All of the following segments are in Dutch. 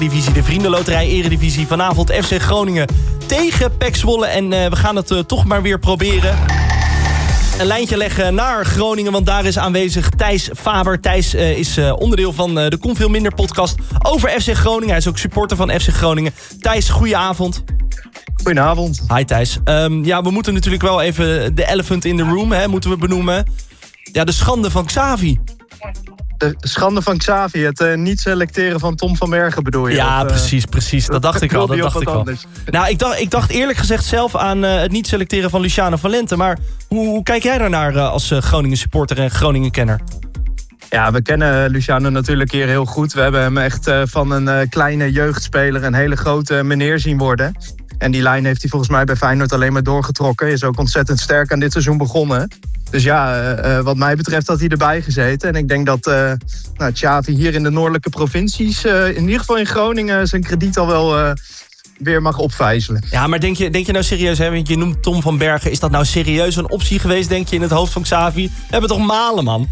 Divisie, de Vriendenloterij Eredivisie. Vanavond FC Groningen tegen PEC Zwolle. En we gaan het toch maar weer proberen. Een lijntje leggen naar Groningen, want daar is aanwezig Thijs Faber. Thijs is onderdeel van de Kon Veel Minder podcast over FC Groningen. Hij is ook supporter van FC Groningen. Thijs, goedenavond. Goedenavond. Hi Thijs. We moeten natuurlijk wel even de elephant in the room, moeten we benoemen. Ja, de schande van Xavi. De schande van Xavi, het niet selecteren van Tom van Bergen bedoel je? Ja, precies. Dat dacht ik al. Nou, ik dacht eerlijk gezegd zelf aan het niet selecteren van Luciano Valente. Maar hoe kijk jij daarnaar als Groningen supporter en Groningen kenner? Ja, we kennen Luciano natuurlijk hier heel goed. We hebben hem echt van een kleine jeugdspeler een hele grote meneer zien worden. En die lijn heeft hij volgens mij bij Feyenoord alleen maar doorgetrokken. Is ook ontzettend sterk aan dit seizoen begonnen. Dus ja, wat mij betreft had hij erbij gezeten. En ik denk dat Xavi hier in de noordelijke provincies, in ieder geval in Groningen, zijn krediet al wel weer mag opvijzelen. Ja, maar denk je nou serieus, want je noemt Tom van Bergen. Is dat nou serieus een optie geweest, denk je, in het hoofd van Xavi? We hebben toch malen, man?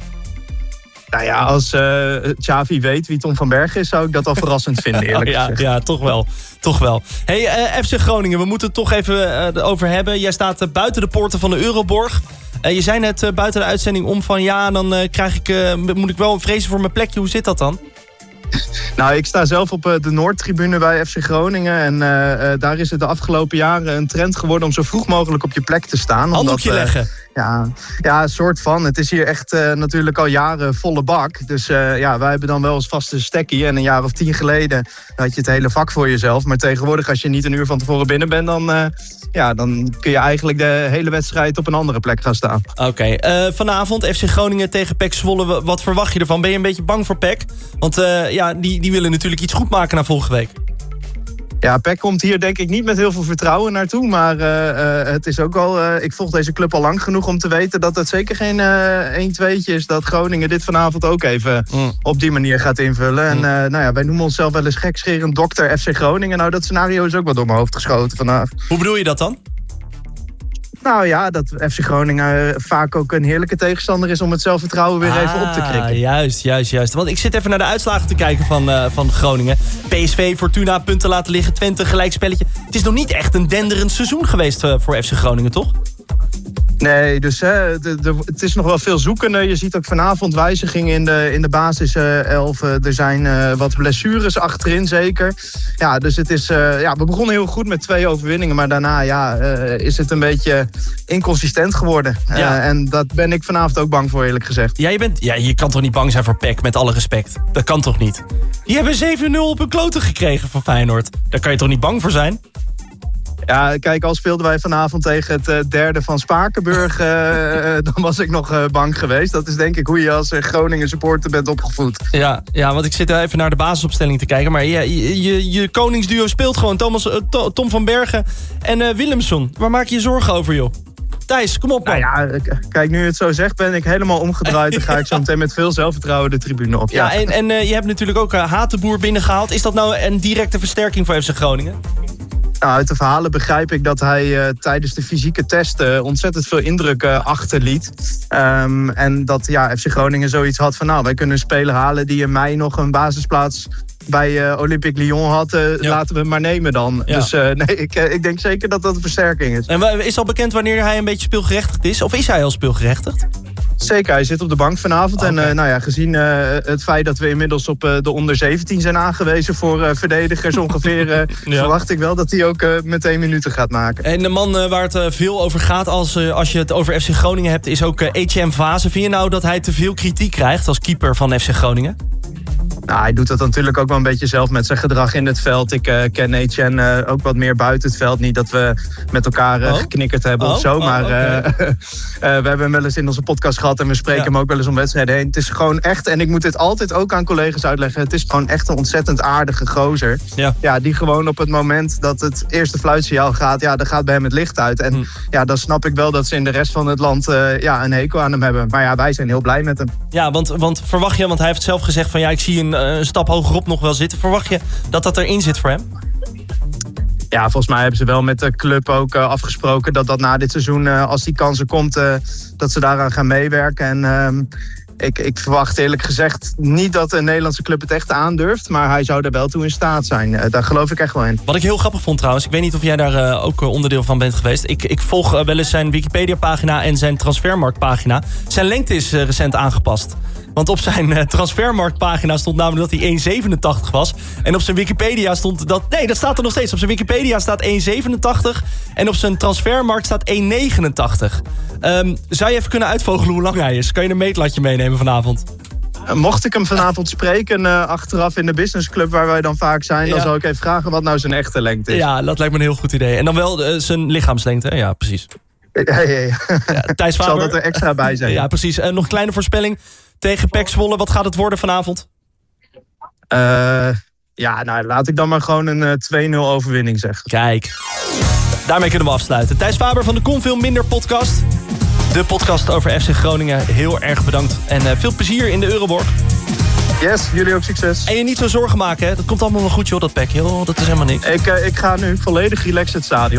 Nou ja, als Xavi weet wie Tom van Bergen is, zou ik dat al verrassend vinden, eerlijk gezegd. Ja, toch wel. Hey, FC Groningen, we moeten het toch even over hebben. Jij staat buiten de poorten van de Euroborg. Je zei net buiten de uitzending om van dan moet ik wel vrezen voor mijn plekje. Hoe zit dat dan? Nou, ik sta zelf op de Noordtribune bij FC Groningen. En daar is het de afgelopen jaren een trend geworden om zo vroeg mogelijk op je plek te staan. Handdoekje leggen. Ja, een soort van. Het is hier echt natuurlijk al jaren volle bak. Dus wij hebben dan wel eens vaste stekkie. En een jaar of 10 geleden had je het hele vak voor jezelf. Maar tegenwoordig, als je niet een uur van tevoren binnen bent, dan kun je eigenlijk de hele wedstrijd op een andere plek gaan staan. Oké, vanavond FC Groningen tegen PEC Zwolle. Wat verwacht je ervan? Ben je een beetje bang voor PEC? Want die willen natuurlijk iets goed maken na volgende week. Ja, PEC komt hier denk ik niet met heel veel vertrouwen naartoe. Maar het is ook al... ik volg deze club al lang genoeg om te weten dat het zeker geen 1-2'tje is. Dat Groningen dit vanavond ook even op die manier gaat invullen. En wij noemen onszelf wel eens gekscherend dokter FC Groningen. Nou, dat scenario is ook wel door mijn hoofd geschoten vanavond. Hoe bedoel je dat dan? Nou ja, dat FC Groningen vaak ook een heerlijke tegenstander is om het zelfvertrouwen weer even op te krikken. Juist. Want ik zit even naar de uitslagen te kijken van Groningen. PSV, Fortuna, punten laten liggen, Twente, gelijkspelletje. Het is nog niet echt een denderend seizoen geweest voor FC Groningen, toch? Nee, dus het is nog wel veel zoeken. Je ziet ook vanavond wijzigingen in de basiself. Er zijn wat blessures achterin zeker. Ja, dus het is... we begonnen heel goed met 2 overwinningen. Maar daarna is het een beetje inconsistent geworden. En dat ben ik vanavond ook bang voor, eerlijk gezegd. Je kan toch niet bang zijn voor PEC, met alle respect? Dat kan toch niet? Die hebben 7-0 op hun kloten gekregen van Feyenoord. Daar kan je toch niet bang voor zijn? Ja, kijk, al speelden wij vanavond tegen het derde van Spakenburg, dan was ik nog bang geweest. Dat is denk ik hoe je als Groningen supporter bent opgevoed. Ja, want ik zit even naar de basisopstelling te kijken. Maar je koningsduo speelt gewoon. Tom van Bergen en Willemson. Waar maak je je zorgen over, joh? Thijs, kom op, man. Nou ja, kijk, nu je het zo zegt, ben ik helemaal omgedraaid. Dan ga ik zo meteen met veel zelfvertrouwen de tribune op. Ja, en je hebt natuurlijk ook Hatenboer binnengehaald. Is dat nou een directe versterking voor FC Groningen? Nou, uit de verhalen begrijp ik dat hij tijdens de fysieke testen ontzettend veel indruk achterliet. En dat FC Groningen zoiets had van, wij kunnen een speler halen die in mei nog een basisplaats bij Olympique Lyon had. Laten we hem maar nemen dan. Ja. Dus ik denk zeker dat dat een versterking is. En is al bekend wanneer hij een beetje speelgerechtigd is? Of is hij al speelgerechtigd? Zeker, hij zit op de bank vanavond. Okay. En gezien het feit dat we inmiddels op de onder 17 zijn aangewezen voor verdedigers ongeveer, verwacht ik wel dat hij ook meteen minuten gaat maken. En de man waar het veel over gaat als je het over FC Groningen hebt, is ook Etienne Vase. Vind je nou dat hij te veel kritiek krijgt als keeper van FC Groningen? Nou, hij doet dat natuurlijk ook wel een beetje zelf met zijn gedrag in het veld. Ik ken Etienne ook wat meer buiten het veld. Niet dat we met elkaar geknikkerd hebben of zo. Maar we hebben hem wel eens in onze podcast gehad en we spreken hem ook wel eens om wedstrijden heen. Het is gewoon echt, en ik moet dit altijd ook aan collega's uitleggen, het is gewoon echt een ontzettend aardige gozer. Ja, die gewoon op het moment dat het eerste fluitsignaal gaat, dan gaat bij hem het licht uit. En dan snap ik wel dat ze in de rest van het land een hekel aan hem hebben. Maar wij zijn heel blij met hem. Ja, want verwacht je, want hij heeft zelf gezegd van ik zie een stap hogerop nog wel zitten. Verwacht je dat erin zit voor hem? Ja, volgens mij hebben ze wel met de club ook afgesproken dat na dit seizoen, als die kansen komt, dat ze daaraan gaan meewerken. En ik verwacht eerlijk gezegd niet dat een Nederlandse club het echt aandurft. Maar hij zou er wel toe in staat zijn. Daar geloof ik echt wel in. Wat ik heel grappig vond trouwens. Ik weet niet of jij daar ook onderdeel van bent geweest. Ik volg wel eens zijn Wikipedia-pagina en zijn transfermarktpagina. Zijn lengte is recent aangepast. Want op zijn transfermarktpagina stond namelijk dat hij 1,87 was. En op zijn Wikipedia stond dat... Nee, dat staat er nog steeds. Op zijn Wikipedia staat 1,87. En op zijn transfermarkt staat 1,89. Zou je even kunnen uitvogelen hoe lang hij is? Kan je een meetlatje meenemen vanavond? Mocht ik hem vanavond spreken achteraf in de businessclub waar wij dan vaak zijn... dan zou ik even vragen wat nou zijn echte lengte is. Ja, dat lijkt me een heel goed idee. En dan wel zijn lichaamslengte, ja, precies. Ja. Thijs Faber, zal dat er extra bij zijn. Ja, precies. Nog een kleine voorspelling tegen PEC Zwolle. Wat gaat het worden vanavond? Laat ik dan maar gewoon een 2-0 overwinning zeggen. Kijk, daarmee kunnen we afsluiten. Thijs Faber van de Kon Veel Minder podcast. De podcast over FC Groningen. Heel erg bedankt. En veel plezier in de Euroborg. Yes, jullie ook succes. En je niet zo zorgen maken, hè? Dat komt allemaal wel goed, joh, dat PEC. Joh, dat is helemaal niks. Ik ga nu volledig relaxed het stadion